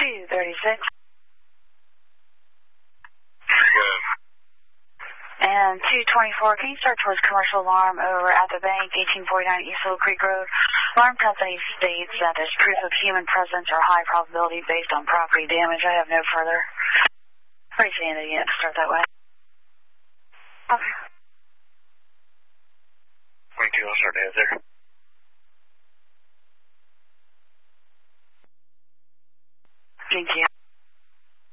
236. Good. And 224, can you start towards commercial alarm over at the bank, 1849 East Little Creek Road? Alarm company states that there's proof of human presence or high probability based on property damage. I have no further. Ready to end the unit to start that way. Okay. 22, I'll start to answer.